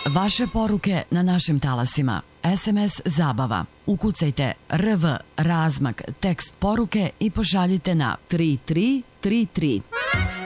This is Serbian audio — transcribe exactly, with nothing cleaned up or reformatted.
Vaše poruke na našim talasima. es em es zabava. Ukucajte R V razmak tekst poruke i pošaljite na tri tri tri tri.